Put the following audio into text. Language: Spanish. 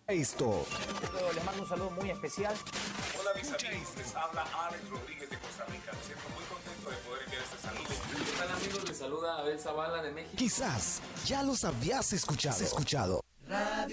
Esto. Les mando un saludo muy especial. Hola mis amigos, les habla Alex Rodríguez de Costa Rica. Me siento muy contento de poder enviar este saludo. ¿Qué tal amigos? Les saluda Abel Zavala de México. Quizás ya los habías escuchado.